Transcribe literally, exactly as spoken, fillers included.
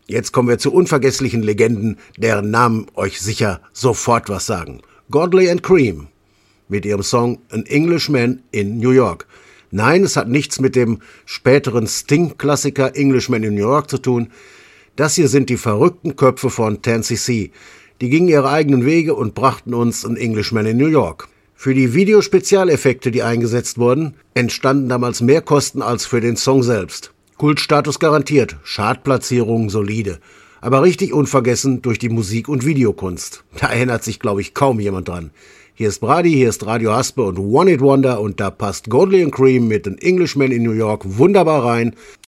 Jetzt kommen wir zu unvergesslichen Legenden, deren Namen euch sicher sofort was sagen. Godley and Creme mit ihrem Song An Englishman in New York. Nein, es hat nichts mit dem späteren Sting-Klassiker Englishman in New York zu tun. Das hier sind die verrückten Köpfe von ten C C. Die gingen ihre eigenen Wege und brachten uns An Englishman in New York. Für die Videospezialeffekte, die eingesetzt wurden, entstanden damals mehr Kosten als für den Song selbst. Kultstatus garantiert, Chartplatzierungen solide, aber richtig unvergessen durch die Musik- und Videokunst. Da erinnert sich, glaube ich, kaum jemand dran. Hier ist Brady, hier ist Radio Haspe und One It Wonder und da passt Godley and Creme mit An Englishman in New York wunderbar rein.